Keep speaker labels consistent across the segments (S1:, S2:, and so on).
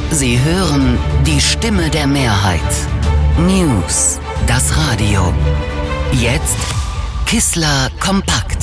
S1: Sie hören die Stimme der Mehrheit. News, das Radio. Jetzt Kissler kompakt.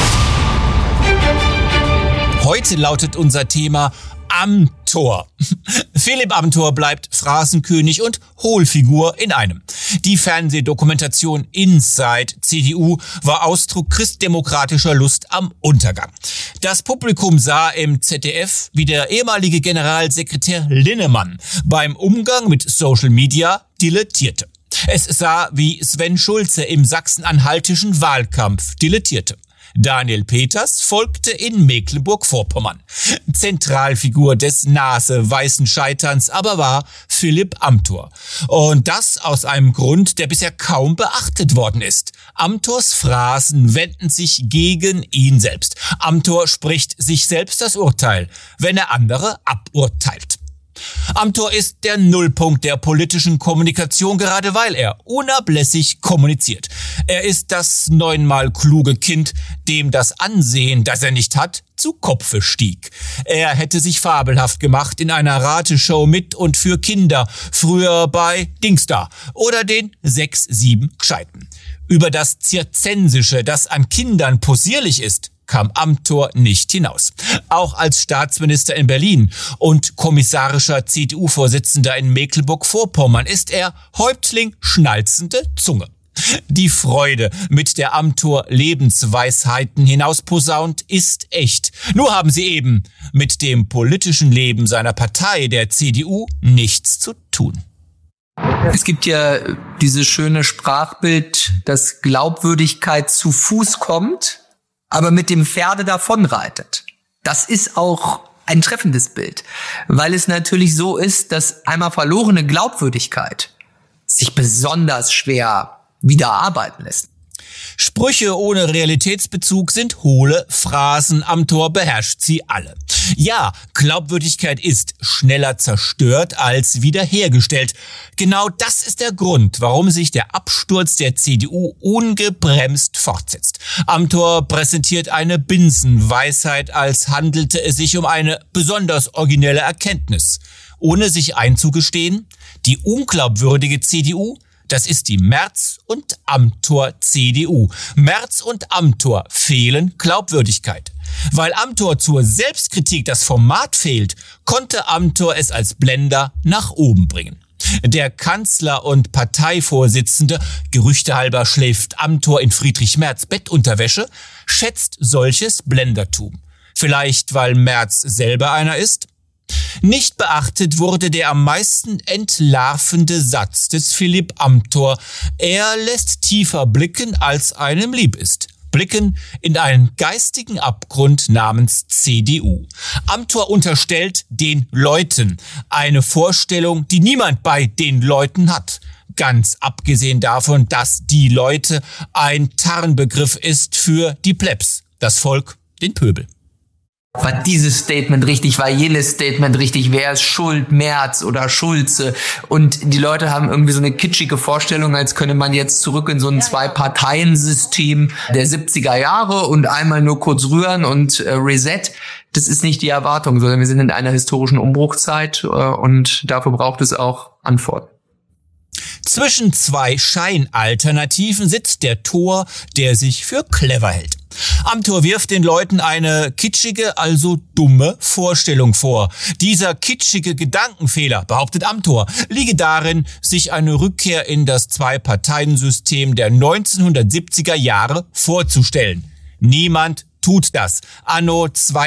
S2: Heute lautet unser Thema Amthor. Philipp Amthor bleibt Phrasenkönig und Hohlfigur in einem. Die Fernsehdokumentation Inside CDU war Ausdruck christdemokratischer Lust am Untergang. Das Publikum sah im ZDF, wie der ehemalige Generalsekretär Linnemann beim Umgang mit Social Media dilettierte. Es sah, wie Sven Schulze im sachsen-anhaltischen Wahlkampf dilettierte. Daniel Peters folgte in Mecklenburg-Vorpommern. Zentralfigur des naseweißen Scheiterns aber war Philipp Amthor. Und das aus einem Grund, der bisher kaum beachtet worden ist. Amthors Phrasen wenden sich gegen ihn selbst. Amthor spricht sich selbst das Urteil, wenn er andere aburteilt. Amthor ist der Nullpunkt der politischen Kommunikation, gerade weil er unablässig kommuniziert. Er ist das 9-mal kluge Kind, dem das Ansehen, das er nicht hat, zu Kopfe stieg. Er hätte sich fabelhaft gemacht in einer Rateshow mit und für Kinder, früher bei Dingsda oder den 6-7 Gescheiten. Über das Zirzensische, das an Kindern possierlich ist, kam Amthor nicht hinaus. Auch als Staatsminister in Berlin und kommissarischer CDU-Vorsitzender in Mecklenburg-Vorpommern ist er Häuptling schnalzende Zunge. Die Freude, mit der Amthor Lebensweisheiten hinausposaunt, ist echt. Nur haben sie eben mit dem politischen Leben seiner Partei, der CDU, nichts zu tun.
S3: Es gibt ja dieses schöne Sprachbild, dass Glaubwürdigkeit zu Fuß kommt, aber mit dem Pferde davonreitet. Das ist auch ein treffendes Bild, weil es natürlich so ist, dass einmal verlorene Glaubwürdigkeit sich besonders schwer wieder erarbeiten lässt.
S2: Sprüche ohne Realitätsbezug sind hohle Phrasen. Amthor beherrscht sie alle. Ja, Glaubwürdigkeit ist schneller zerstört als wiederhergestellt. Genau das ist der Grund, warum sich der Absturz der CDU ungebremst fortsetzt. Amthor präsentiert eine Binsenweisheit, als handelte es sich um eine besonders originelle Erkenntnis. Ohne sich einzugestehen, die unglaubwürdige CDU, das ist die Merz- und Amthor-CDU. Merz und Amthor fehlen Glaubwürdigkeit. Weil Amthor zur Selbstkritik das Format fehlt, konnte Amthor es als Blender nach oben bringen. Der Kanzler und Parteivorsitzende, gerüchtehalber schläft Amthor in Friedrich Merz Bettunterwäsche, schätzt solches Blendertum. Vielleicht, weil Merz selber einer ist? Nicht beachtet wurde der am meisten entlarvende Satz des Philipp Amthor. Er lässt tiefer blicken, als einem lieb ist. Blicken in einen geistigen Abgrund namens CDU. Amthor unterstellt den Leuten eine Vorstellung, die niemand bei den Leuten hat. Ganz abgesehen davon, dass die Leute ein Tarnbegriff ist für die Plebs, das Volk, den Pöbel.
S3: War dieses Statement richtig, war jenes Statement richtig, wer ist schuld, Merz oder Schulze? Und die Leute haben irgendwie so eine kitschige Vorstellung, als könne man jetzt zurück in so ein Zwei-Parteien-System der 70er Jahre und einmal nur kurz rühren und Reset. Das ist nicht die Erwartung, sondern wir sind in einer historischen Umbruchzeit und dafür braucht es auch Antworten.
S2: Zwischen zwei Scheinalternativen sitzt der Tor, der sich für clever hält. Amthor wirft den Leuten eine kitschige, also dumme Vorstellung vor. Dieser kitschige Gedankenfehler, behauptet Amthor, liege darin, sich eine Rückkehr in das Zwei-Parteien-System der 1970er Jahre vorzustellen. Niemand tut das. Anno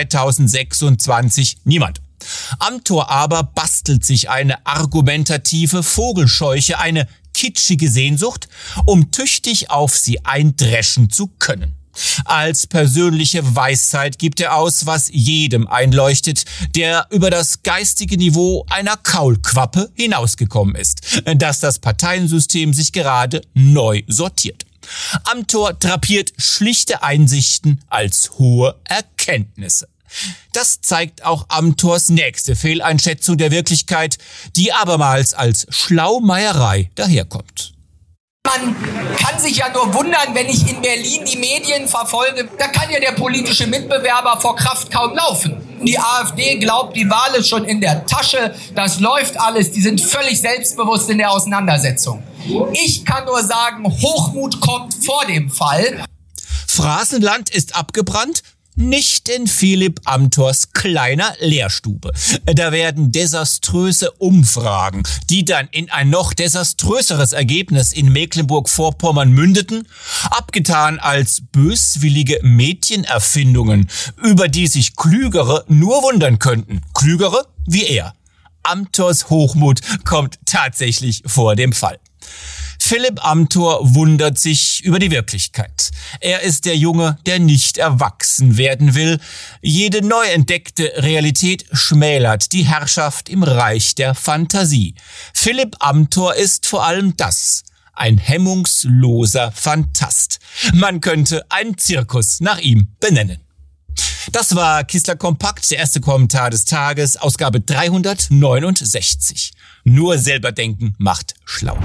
S2: 2026 niemand. Amthor aber bastelt sich eine argumentative Vogelscheuche, eine kitschige Sehnsucht, um tüchtig auf sie eindreschen zu können. Als persönliche Weisheit gibt er aus, was jedem einleuchtet, der über das geistige Niveau einer Kaulquappe hinausgekommen ist, dass das Parteiensystem sich gerade neu sortiert. Amthor drapiert schlichte Einsichten als hohe Erkenntnisse. Das zeigt auch Amthors nächste Fehleinschätzung der Wirklichkeit, die abermals als Schlaumeierei daherkommt.
S4: Man kann sich ja nur wundern, wenn ich in Berlin die Medien verfolge, da kann ja der politische Mitbewerber vor Kraft kaum laufen. Die AfD glaubt, die Wahl ist schon in der Tasche. Das läuft alles. Die sind völlig selbstbewusst in der Auseinandersetzung. Ich kann nur sagen, Hochmut kommt vor dem Fall.
S2: Phrasenland ist abgebrannt? Nicht in Philipp Amthors kleiner Lehrstube. Da werden desaströse Umfragen, die dann in ein noch desaströseres Ergebnis in Mecklenburg-Vorpommern mündeten, abgetan als böswillige Mädchenerfindungen, über die sich Klügere nur wundern könnten. Klügere wie er. Amthors Hochmut kommt tatsächlich vor dem Fall. Philipp Amthor wundert sich über die Wirklichkeit. Er ist der Junge, der nicht erwachsen werden will. Jede neu entdeckte Realität schmälert die Herrschaft im Reich der Fantasie. Philipp Amthor ist vor allem das: ein hemmungsloser Phantast. Man könnte einen Zirkus nach ihm benennen. Das war Kistler Kompakt, der erste Kommentar des Tages, Ausgabe 369. Nur selber denken macht schlau.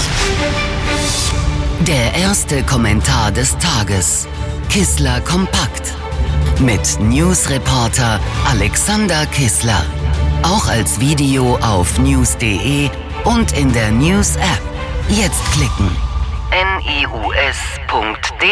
S1: Der erste Kommentar des Tages. Kistler Kompakt. Mit Newsreporter Alexander Kistler. Auch als Video auf news.de und in der News-App. Jetzt klicken. news.de